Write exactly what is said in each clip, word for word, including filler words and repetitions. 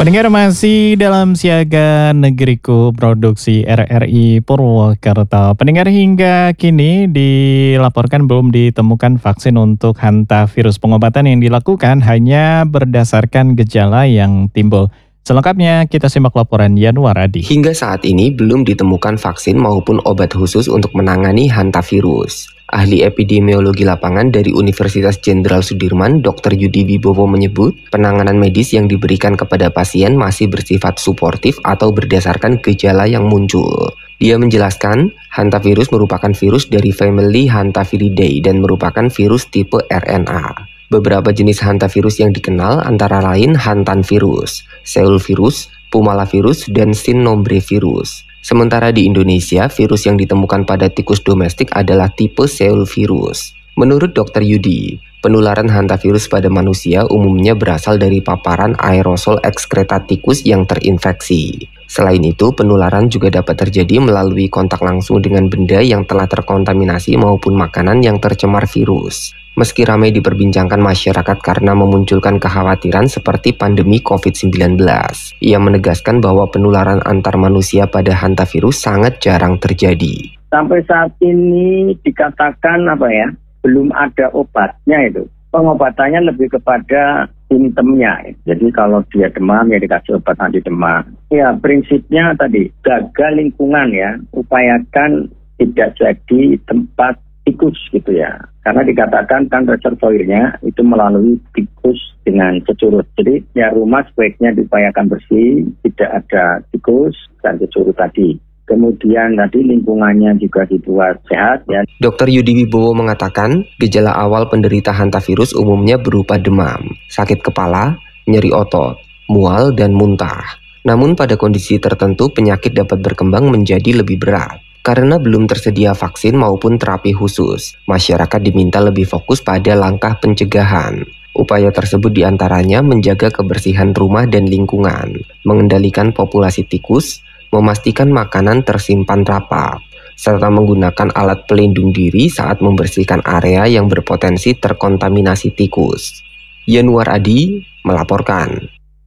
Pendengar masih dalam Siaga Negeriku Produksi R R I Purwokerto. Pendengar, hingga kini dilaporkan belum ditemukan vaksin untuk hantavirus. Pengobatan yang dilakukan hanya berdasarkan gejala yang timbul. Selengkapnya kita simak laporan Yanuar Adi. Hingga saat ini belum ditemukan vaksin maupun obat khusus untuk menangani hantavirus. Ahli epidemiologi lapangan dari Universitas Jenderal Sudirman, dokter Yudi Wibowo menyebut, penanganan medis yang diberikan kepada pasien masih bersifat suportif atau berdasarkan gejala yang muncul. Dia menjelaskan, hantavirus merupakan virus dari famili Hantaviridae dan merupakan virus tipe R N A. Beberapa jenis hantavirus yang dikenal antara lain hantavirus, seulvirus, pumalavirus, dan sinombrivirus. Sementara di Indonesia, virus yang ditemukan pada tikus domestik adalah tipe seulvirus. Menurut dokter Yudi, penularan hantavirus pada manusia umumnya berasal dari paparan aerosol ekskreta tikus yang terinfeksi. Selain itu, penularan juga dapat terjadi melalui kontak langsung dengan benda yang telah terkontaminasi maupun makanan yang tercemar virus. Meski ramai diperbincangkan masyarakat karena memunculkan kekhawatiran seperti pandemi covid sembilan belas, ia menegaskan bahwa penularan antar manusia pada hantavirus sangat jarang terjadi. Sampai saat ini dikatakan apa ya, belum ada obatnya itu. Pengobatannya lebih kepada simptomnya. Jadi kalau dia demam ya dikasih obat anti demam. Ya prinsipnya tadi, jaga lingkungan ya, upayakan tidak jadi tempat tikus gitu ya. Karena dikatakan kan reservoirnya itu melalui tikus dengan cecurut. Jadi ya rumah sebaiknya diupayakan bersih, tidak ada tikus dan cecurut tadi. Kemudian tadi lingkungannya juga dibuat sehat ya. dokter Yudi Wibowo mengatakan, gejala awal penderita hantavirus umumnya berupa demam, sakit kepala, nyeri otot, mual, dan muntah. Namun pada kondisi tertentu penyakit dapat berkembang menjadi lebih berat. Karena belum tersedia vaksin maupun terapi khusus, masyarakat diminta lebih fokus pada langkah pencegahan. Upaya tersebut diantaranya menjaga kebersihan rumah dan lingkungan, mengendalikan populasi tikus, memastikan makanan tersimpan rapat, serta menggunakan alat pelindung diri saat membersihkan area yang berpotensi terkontaminasi tikus. Yanuar Adi melaporkan.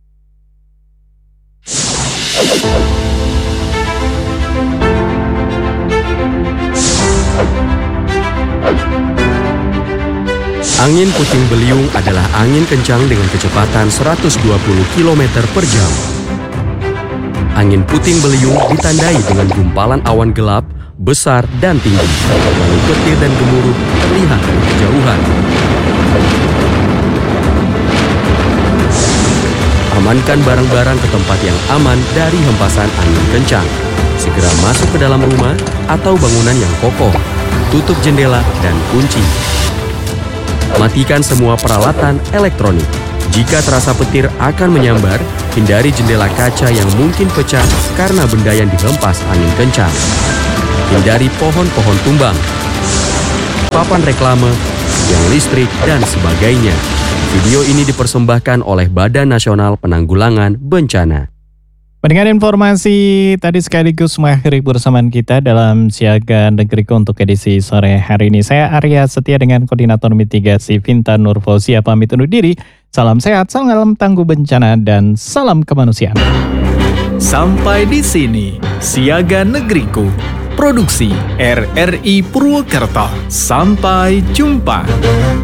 Angin puting beliung adalah angin kencang dengan kecepatan seratus dua puluh kilometer per jam. Angin puting beliung ditandai dengan gumpalan awan gelap, besar, dan tinggi. Lalu petir dan gemuruh terlihat dari kejauhan. Amankan barang-barang ke tempat yang aman dari hempasan angin kencang. Segera masuk ke dalam rumah atau bangunan yang kokoh. Tutup jendela dan kunci. Matikan semua peralatan elektronik. Jika terasa petir akan menyambar, hindari jendela kaca yang mungkin pecah karena benda yang dihempas angin kencang. Hindari pohon-pohon tumbang, papan reklame, tiang listrik, dan sebagainya. Video ini dipersembahkan oleh Badan Nasional Penanggulangan Bencana. Pendengar, informasi tadi sekaligus mengakhiri persamaan kita dalam Siaga Negeriku untuk edisi sore hari ini. Saya Arya Setia dengan Koordinator Mitigasi Vinta Nurfausia pamit undur diri. Salam sehat, salam tangguh bencana, dan salam kemanusiaan. Sampai di sini Siaga Negeriku, produksi R R I Purwokerto. Sampai jumpa.